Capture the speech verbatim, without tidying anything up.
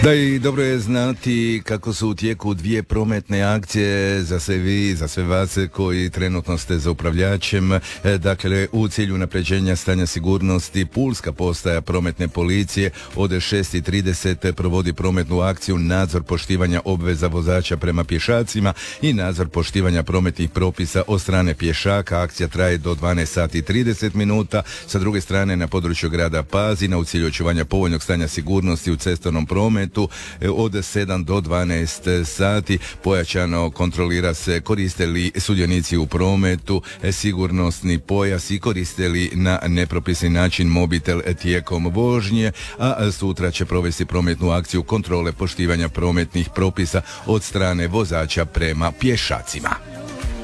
Da, i dobro je znati kako su u tijeku dvije prometne akcije za sve vi, za sve vas koji trenutno ste za upravljačem. Dakle, u cilju unapređenja stanja sigurnosti, Pulska postaja prometne policije od šest i trideset provodi prometnu akciju nadzor poštivanja obveza vozača prema pješacima i nadzor poštivanja prometnih propisa od strane pješaka. Akcija traje do dvanaest sati i trideset minuta. Sa druge strane, na području grada Pazina u cilju očuvanja povoljnog stanja sigurnosti u cestovnom prometu od sedam do dvanaest sati pojačano kontrolira se koriste li sudionici u prometu sigurnosni pojas i koriste li na nepropisni način mobitel tijekom vožnje, a sutra će provesti prometnu akciju kontrole poštivanja prometnih propisa od strane vozača prema pješacima.